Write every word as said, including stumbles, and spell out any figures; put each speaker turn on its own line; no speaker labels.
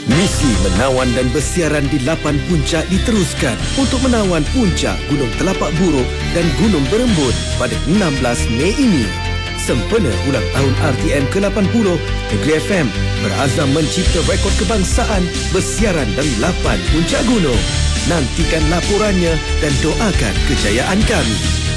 Misi menawan dan bersiaran di lapan puncak diteruskan untuk menawan puncak Gunung Telapak Buruk dan Gunung Berembun pada enam belas Mei ini. Sempena ulang tahun R T M ke lapan puluh, Negeri F M berazam mencipta rekod kebangsaan bersiaran dari lapan puncak gunung. Nantikan laporannya dan doakan kejayaan kami.